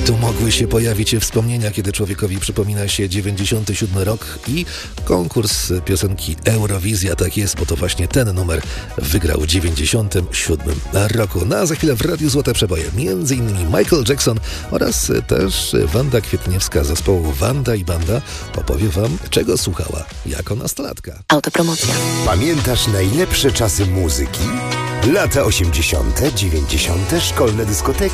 Tu mogły się pojawić wspomnienia, kiedy człowiekowi przypomina się 97 rok i konkurs piosenki Eurowizja. Tak jest, bo to właśnie ten numer wygrał w 97 roku. No a za chwilę w Radiu Złote Przeboje między innymi Michael Jackson oraz też Wanda Kwietniewska z zespołu Wanda i Banda opowie wam, czego słuchała jako nastolatka. Autopromocja. Pamiętasz najlepsze czasy muzyki? Lata 80., 90., szkolne dyskoteki.